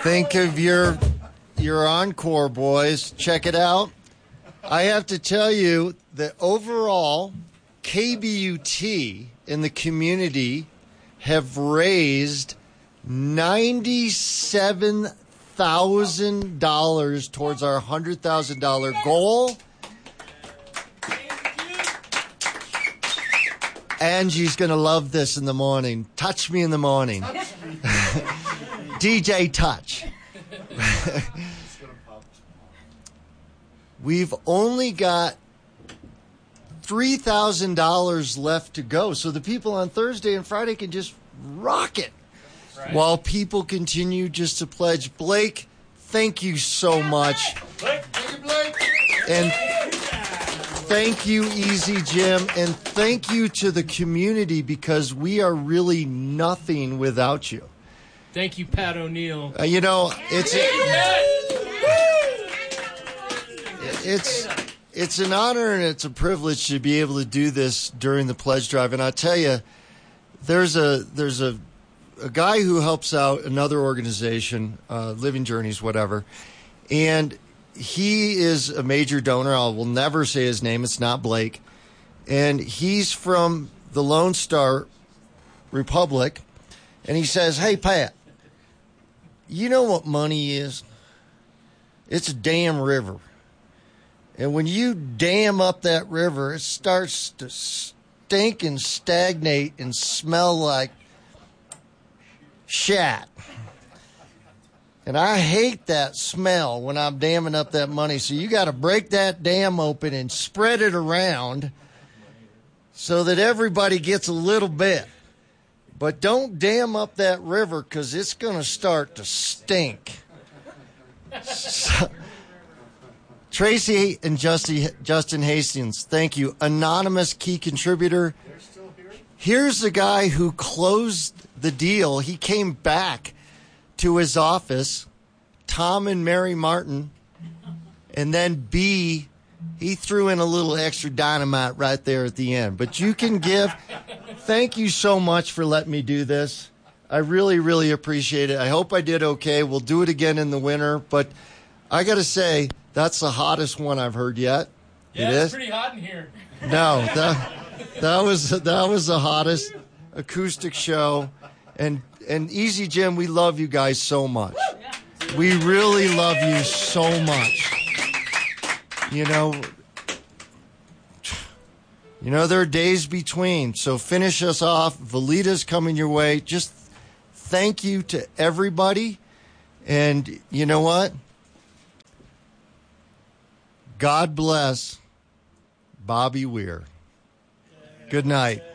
Think of your encore, boys. Check it out. I have to tell you that overall, KBUT in the community have raised $97,000 towards our $100,000 goal. Angie's going to love this in the morning. Touch me in the morning. DJ Touch. We've only got $3,000 left to go. So the people on Thursday and Friday can just rock it. Right. While people continue just to pledge. Blake, thank you so much. Blake. And thank you, Easy Jim. And thank you to the community because we are really nothing without you. Thank you, Pat O'Neill. It's an honor and it's a privilege to be able to do this during the pledge drive. And I tell you, there's a guy who helps out another organization, Living Journeys, whatever, and he is a major donor. I will never say his name. It's not Blake. And he's from the Lone Star Republic. And he says, hey, Pat, you know what money is? It's a damn river. And when you dam up that river, it starts to stink and stagnate and smell like shat. And I hate that smell when I'm damming up that money. So you got to break that dam open and spread it around so that everybody gets a little bit. But don't dam up that river because it's going to start to stink. So, Tracy and Justin Hastings, thank you. Anonymous key contributor. They're still here? Here's the guy who closed the deal. He came back to his office, Tom and Mary Martin, and then B, he threw in a little extra dynamite right there at the end. But you can give. Thank you so much for letting me do this. I really, really appreciate it. I hope I did okay. We'll do it again in the winter. But I got to say, that's the hottest one I've heard yet. Yeah, it it's is? pretty hot in here. No, that was the hottest acoustic show. And Easy Jim, we love you guys so much. We really love you so much. You know, there are days between. So finish us off. Velita's coming your way. Just thank you to everybody. And you know what? God bless Bobby Weir. Good night.